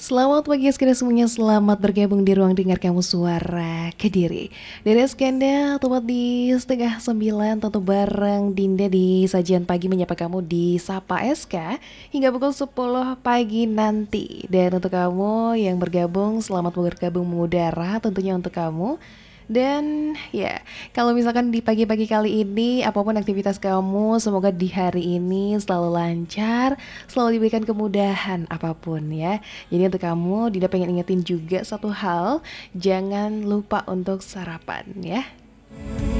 Selamat pagi sekitar semuanya, selamat bergabung di ruang dengar kamu suara Kediri. Dari Skanda, tepat di setengah 9, tentu bareng Dinda di sajian pagi menyapa kamu di Sapa SK hingga pukul 10 pagi nanti. Dan untuk kamu yang bergabung, selamat bergabung mengudara tentunya untuk kamu. Dan ya, kalau misalkan di pagi-pagi kali ini, apapun aktivitas kamu, semoga di hari ini selalu lancar, selalu diberikan kemudahan apapun ya. Jadi untuk kamu, Dida pengen ingetin juga satu hal, jangan lupa untuk sarapan ya.